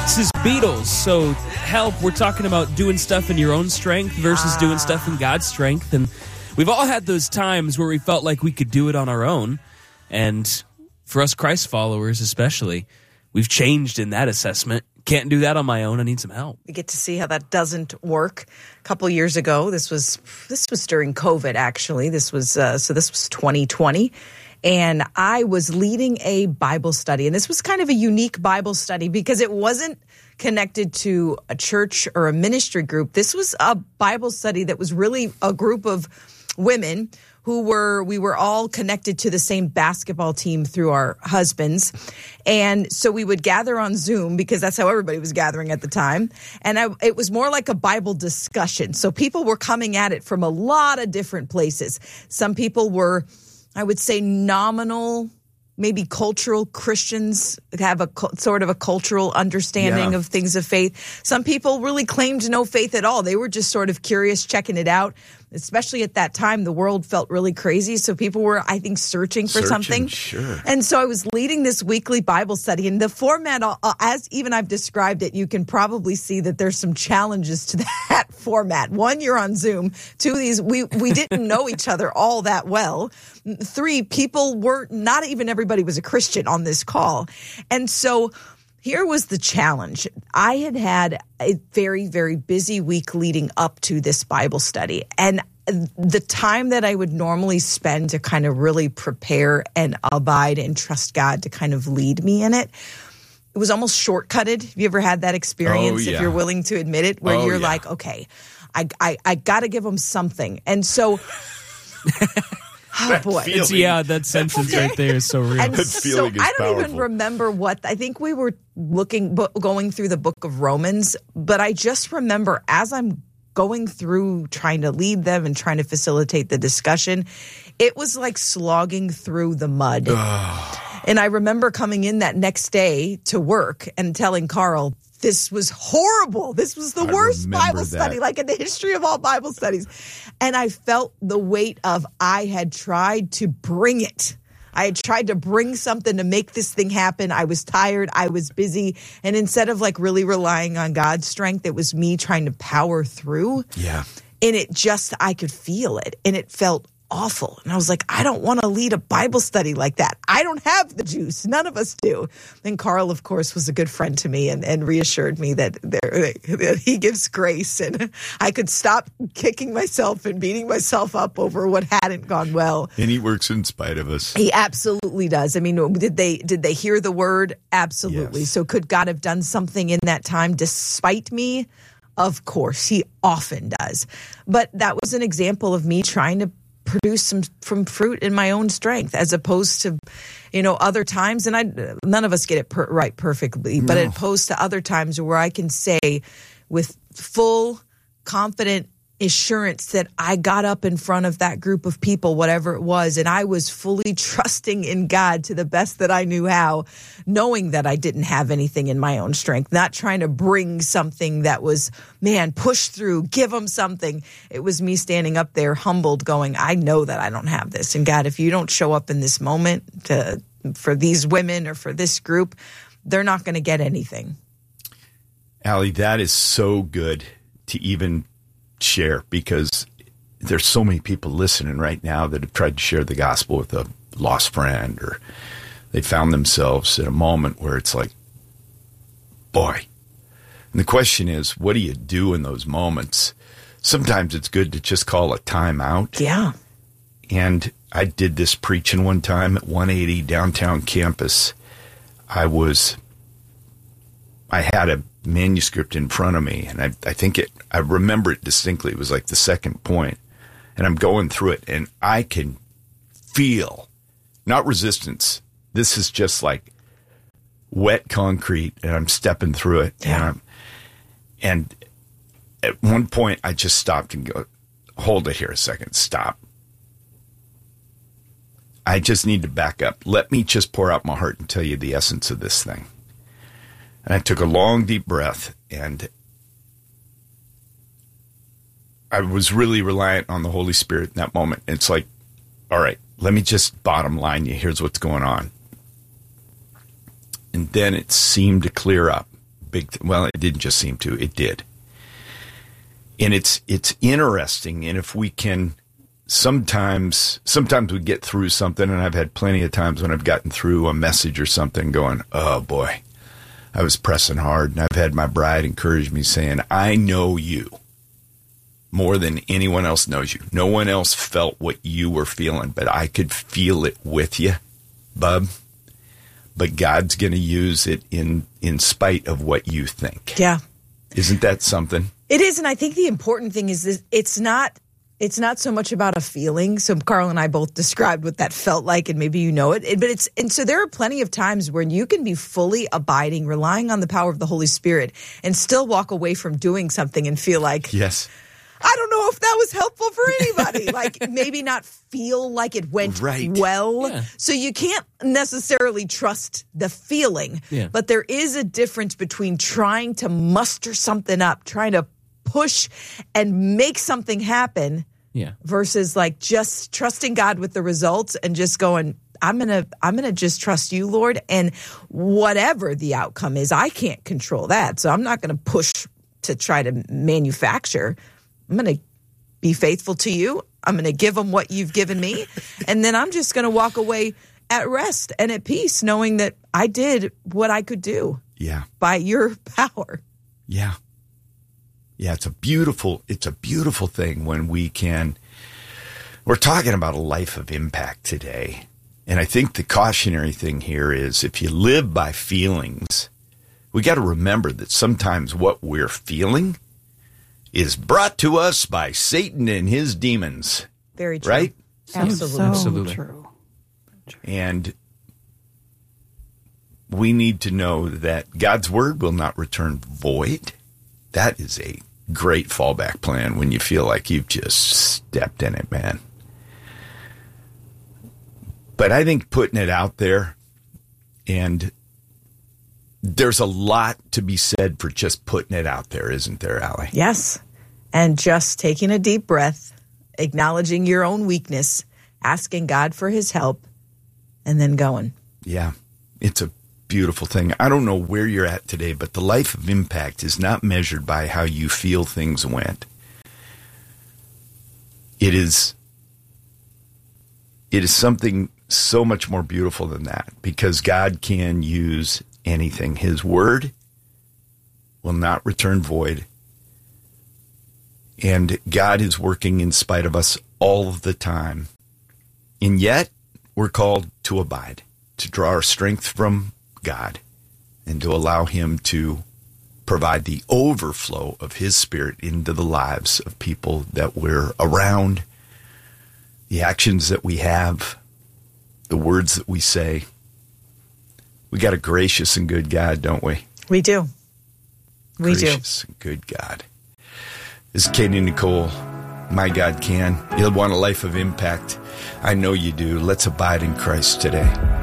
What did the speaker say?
This is Beatles. So, help, we're talking about doing stuff in your own strength versus doing stuff in God's strength. And we've all had those times where we felt like we could do it on our own. And for us Christ followers especially, we've changed in that assessment. Can't do that on my own. I need some help. We get to see how that doesn't work. A couple years ago, this was during COVID, actually. This was 2020. And I was leading a Bible study. And this was kind of a unique Bible study because it wasn't connected to a church or a ministry group. This was a Bible study that was really a group of women we were all connected to the same basketball team through our husbands. And so we would gather on Zoom because that's how everybody was gathering at the time. And it was more like a Bible discussion. So people were coming at it from a lot of different places. Some people were, I would say, nominal, maybe cultural Christians, have a sort of a cultural understanding of things of faith. Some people really claimed no faith at all. They were just sort of curious, checking it out. Especially at that time, the world felt really crazy. So people were, I think, searching for something. Sure. And so I was leading this weekly Bible study. And the format, as even I've described it, you can probably see that there's some challenges to that format. One, you're on Zoom. Two, we didn't know each other all that well. Three, not even everybody was a Christian on this call. And so here was the challenge. I had a very, very busy week leading up to this Bible study. And the time that I would normally spend to kind of really prepare and abide and trust God to kind of lead me in it, it was almost shortcutted. Have you ever had that experience, if you're willing to admit it, where you're like, okay, I got to give them something. And so... Oh, boy. That sentence right there is so real. And so I don't even remember I think we were going through the book of Romans, but I just remember as I'm going through trying to lead them and trying to facilitate the discussion, it was like slogging through the mud. And I remember coming in that next day to work and telling Carl, this was horrible. This was the worst Bible study, like in the history of all Bible studies. And I felt the weight of I had tried to bring it. I had tried to bring something to make this thing happen. I was tired. I was busy. And instead of like really relying on God's strength, it was me trying to power through. Yeah. And I could feel it. And it felt awful. And I was like, I don't want to lead a Bible study like that. I don't have the juice. None of us do. And Carl, of course, was a good friend to me and reassured me that he gives grace and I could stop kicking myself and beating myself up over what hadn't gone well. And he works in spite of us. He absolutely does. I mean, did they hear the word? Absolutely. Yes. So could God have done something in that time despite me? Of course, he often does. But that was an example of me trying to produce some fruit in my own strength, as opposed to, other times. And none of us get it right perfectly, but as opposed to other times where I can say with full, confident assurance that I got up in front of that group of people, whatever it was, and I was fully trusting in God to the best that I knew how, knowing that I didn't have anything in my own strength, not trying to bring something that was, push through, give them something. It was me standing up there humbled going, I know that I don't have this. And God, if you don't show up in this moment for these women or for this group, they're not going to get anything. Allie, that is so good to even share, because there's so many people listening right now that have tried to share the gospel with a lost friend, or they found themselves at a moment where it's like, boy. And the question is, what do you do in those moments? Sometimes it's good to just call a timeout. Yeah. And I did this preaching one time at 180 downtown campus. I had a manuscript in front of me, and I remember it distinctly. It was like the second point, and I'm going through it, and I can feel, not resistance. This is just like wet concrete, and I'm stepping through it. Yeah. And at one point, I just stopped and go, hold it here a second, stop. I just need to back up. Let me just pour out my heart and tell you the essence of this thing. And I took a long, deep breath, and I was really reliant on the Holy Spirit in that moment. It's like, all right, let me just bottom line you. Here's what's going on. And then it seemed to clear up big well, it didn't just seem to, it did. And it's interesting, and if we can sometimes we get through something, and I've had plenty of times when I've gotten through a message or something going, oh boy, I was pressing hard, and I've had my bride encourage me saying, I know you more than anyone else knows you. No one else felt what you were feeling, but I could feel it with you, bub. But God's going to use it in spite of what you think. Yeah. Isn't that something? It is, and I think the important thing is this, it's not so much about a feeling. So Carl and I both described what that felt like, and maybe you know it. And so there are plenty of times when you can be fully abiding, relying on the power of the Holy Spirit, and still walk away from doing something and feel like, yes, I don't know if that was helpful for anybody. Like maybe not feel like it went well. Yeah. So you can't necessarily trust the feeling. Yeah. But there is a difference between trying to muster something up, trying to push and make something happen, versus like just trusting God with the results and just going, I'm gonna just trust you, Lord, and whatever the outcome is, I can't control that. So I'm not gonna push to try to manufacture. I'm going to be faithful to you. I'm going to give them what you've given me. And then I'm just going to walk away at rest and at peace, knowing that I did what I could do by your power. Yeah. Yeah, it's a beautiful thing when we're talking about a life of impact today. And I think the cautionary thing here is if you live by feelings, we got to remember that sometimes what we're feeling is brought to us by Satan and his demons. Very true. Right? Absolutely. True. And we need to know that God's word will not return void. That is a great fallback plan when you feel like you've just stepped in it, man. But I think putting it out there, and there's a lot to be said for just putting it out there, isn't there, Allie? Yes. And just taking a deep breath, acknowledging your own weakness, asking God for his help, and then going. Yeah, it's a beautiful thing. I don't know where you're at today, but the life of impact is not measured by how you feel things went. It is something so much more beautiful than that, because God can use anything. His word will not return void. And God is working in spite of us all of the time. And yet, we're called to abide, to draw our strength from God, and to allow him to provide the overflow of his Spirit into the lives of people that we're around, the actions that we have, the words that we say. We got a gracious and good God, don't we? We do. Gracious and good God. This is Katie Nicole. My God can. You'll want a life of impact. I know you do. Let's abide in Christ today.